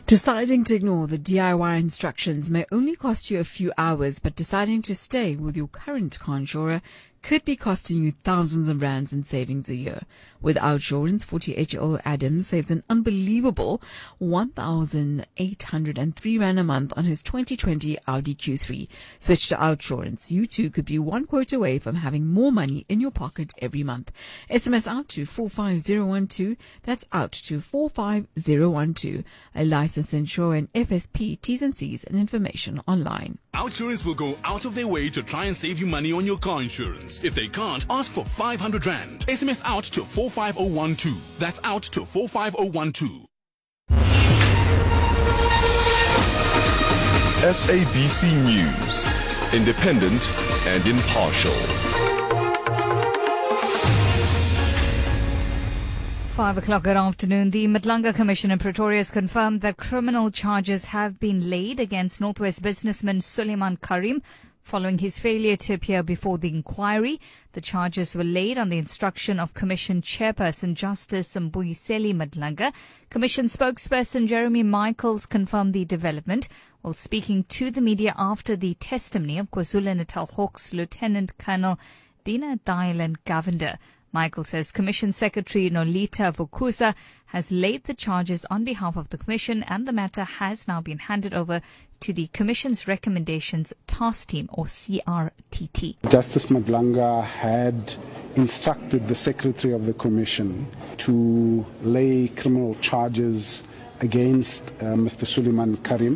Deciding to ignore the DIY instructions may only cost you a few hours, but deciding to stay with your current car insurer could be costing you thousands of rands in savings a year. With Outsurance, 48-year-old Adam saves an unbelievable 1,803 rand a month on his 2020 Audi Q3. Switch to Outsurance. You too could be one quote away from having more money in your pocket every month. SMS out to 45012. That's out to 45012. A licensed insurer and FSP, T's and C's and information online. Outsurance will go out of their way to try and save you money on your car insurance. If they can't, ask for 500 rand. SMS out to 45012. That's out to 45012. SABC News. Independent and impartial. 5 o'clock good afternoon. The Madlanga Commission in Pretoria has confirmed that criminal charges have been laid against Northwest businessman Suleiman Karim following his failure to appear before the inquiry. The charges were laid on the instruction of Commission Chairperson Justice Mbuyiseli Madlanga. Commission spokesperson Jeremy Michaels confirmed the development while speaking to the media after the testimony of KwaZulu-Natal Hawks Lieutenant Colonel Dina Dylan Govender. Michael says Commission Secretary Nolita Vukuza has laid the charges on behalf of the Commission, and the matter has now been handed over to the Commission's Recommendations Task Team, or CRTT. Justice Madlanga had instructed the Secretary of the Commission to lay criminal charges against Mr. Suleiman Karim